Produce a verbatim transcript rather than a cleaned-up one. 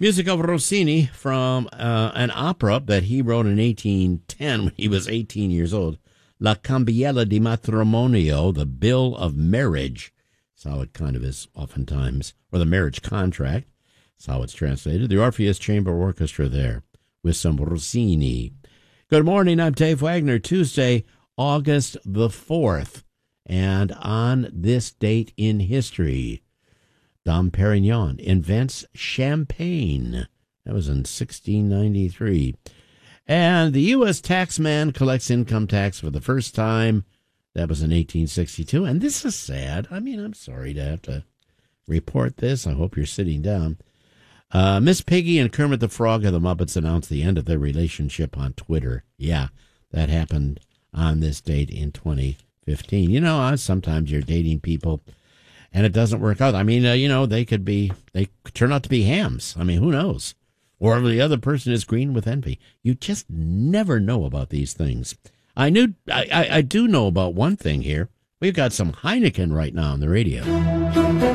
Music of Rossini from uh, an opera that he wrote in eighteen ten when he was eighteen years old. La Cambiella di Matrimonio, the Bill of Marriage. That's how it kind of is oftentimes. Or the Marriage Contract. That's how it's translated. The Orpheus Chamber Orchestra there with some Rossini. Good morning, I'm Dave Wagner. Tuesday, August the fourth. And on this date in history, Dom Perignon invents champagne. That was in sixteen ninety-three. And the U S taxman collects income tax for the first time. That was in eighteen sixty-two. And this is sad. I mean, I'm sorry to have to report this. I hope you're sitting down. Uh, Miss Piggy and Kermit the Frog of the Muppets announced the end of their relationship on Twitter. Yeah, that happened on this date in twenty fifteen. You know, sometimes you're dating people and it doesn't work out. I mean, uh, you know, they could be, they could turn out to be hams. I mean, who knows? Or the other person is green with envy. You just never know about these things. I knew, I, I, I do know about one thing here. We've got some Heineken right now on the radio.